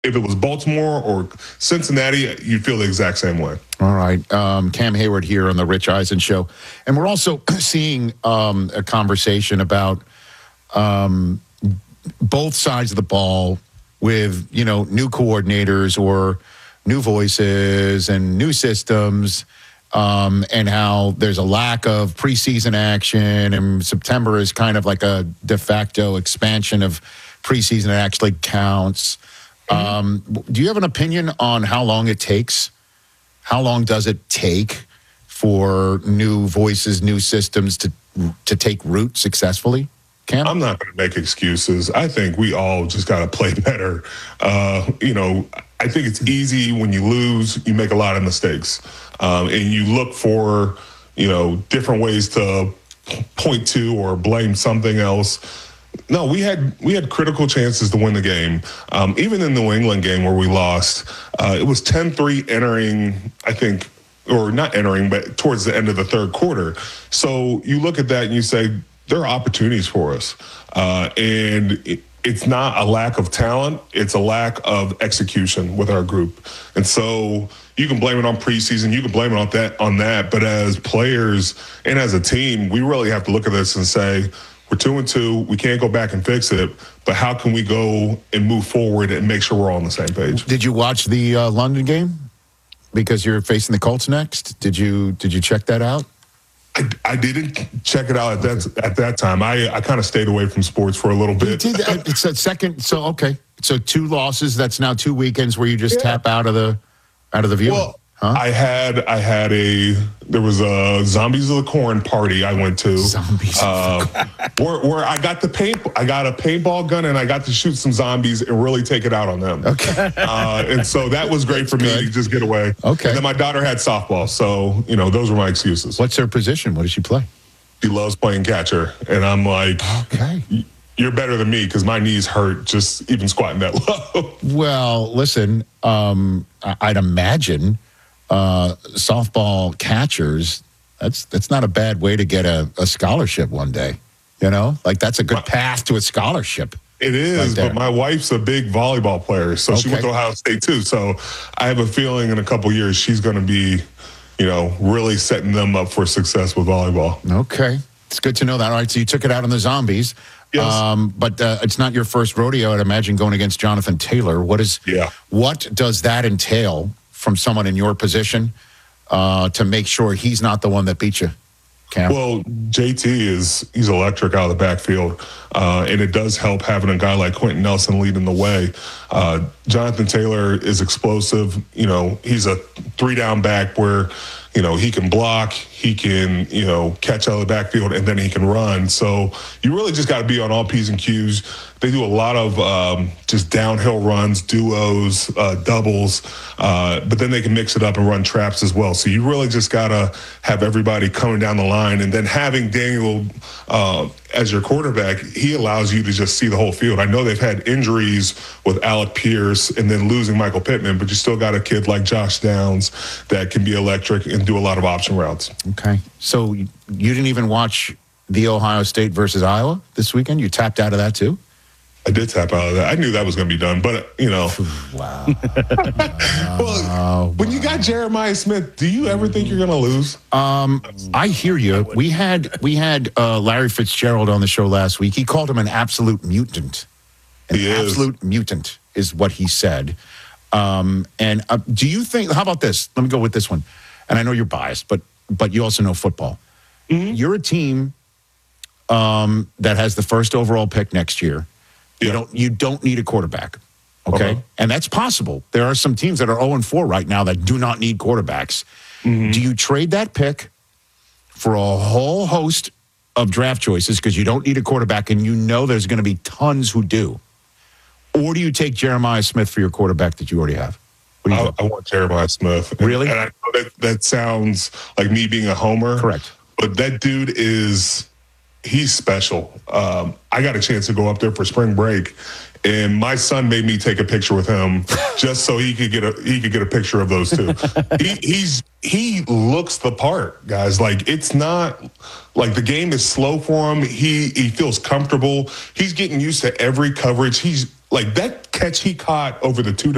if it was Baltimore or Cincinnati, you'd feel the exact same way. All right. Cam Hayward here on the Rich Eisen Show. And we're also seeing a conversation about both sides of the ball with, new coordinators or new voices and new systems, and how there's a lack of preseason action, and September is kind of like a de facto expansion of preseason that actually counts. Do you have an opinion on how long it takes? How long does it take for new voices, new systems to take root successfully? Cam? I'm not going to make excuses. I think we all just got to play better. I think it's easy when you lose, you make a lot of mistakes. And you look for, different ways to point to or blame something else. No, we had critical chances to win the game. Even in the New England game where we lost, it was 10-3 entering, I think, or not entering, but towards the end of the third quarter. So you look at that and you say, there are opportunities for us. It's not a lack of talent. It's a lack of execution with our group. And so you can blame it on preseason. You can blame it on that. But as players and as a team, we really have to look at this and say, we're 2-2. We can't go back and fix it. But how can we go and move forward and make sure we're all on the same page? Did you watch the London game? Because you're facing the Colts next. Did you check that out? I didn't check it out at that time. I kind of stayed away from sports for a little bit. It's a second. So okay. So 2 losses. That's now 2 weekends where you just tap out of the view. Well, there was a Zombies of the Corn party I went to. Zombies where I got a paintball gun and I got to shoot some zombies and really take it out on them. Okay. And so that was great for me to just get away. Okay. And then my daughter had softball, so those were my excuses. What's her position? What does she play? She loves playing catcher, and I'm like, okay. You're better than me because my knees hurt just even squatting that low. Well, listen, I'd imagine softball catchers, that's not a bad way to get a scholarship one day. That's a good path to a scholarship. It is, but my wife's a big volleyball player, so she went to Ohio State too. So I have a feeling in a couple years she's going to be, really setting them up for success with volleyball. Okay. It's good to know that. All right, so you took it out on the Zombies. Yes. But it's not your first rodeo, I'd imagine, going against Jonathan Taylor. What does that entail from someone in your position to make sure he's not the one that beat you, Cam? Well, JT he's electric out of the backfield, and it does help having a guy like Quentin Nelson leading the way. Jonathan Taylor is explosive. He's a 3-down back where, he can block, he can, catch out of the backfield, and then he can run. So you really just got to be on all P's and Q's. They do a lot of just downhill runs, duos, doubles, but then they can mix it up and run traps as well. So you really just got to have everybody coming down the line. And then having Daniel as your quarterback, he allows you to just see the whole field. I know they've had injuries with Alec Pierce and then losing Michael Pittman, but you still got a kid like Josh Downs that can be electric and do a lot of option routes. Okay. So you didn't even watch the Ohio State versus Iowa this weekend? You tapped out of that too? I did tap out of that. I knew that was going to be done, but, Wow. Well, when you got Jeremiah Smith, do you ever think you're going to lose? I hear you. We had Larry Fitzgerald on the show last week. He called him an absolute mutant. Absolute mutant is what he said. And do you think, how about this? Let me go with this one. And I know you're biased, but you also know football. Mm-hmm. You're a team that has the first overall pick next year. Yeah. You don't need a quarterback, okay? Uh-huh. And that's possible. There are some teams that are 0-4 right now that do not need quarterbacks. Mm-hmm. Do you trade that pick for a whole host of draft choices because you don't need a quarterback and there's going to be tons who do? Or do you take Jeremiah Smith for your quarterback that you already have? I want Jeremiah Smith. Really? And I know that sounds like me being a homer. Correct. But that dude he's special. I got a chance to go up there for spring break, and my son made me take a picture with him just so he could get a picture of those two. He looks the part, guys. Like, it's not like the game is slow for him. He feels comfortable. He's getting used to every coverage. He's like that catch he caught over the 2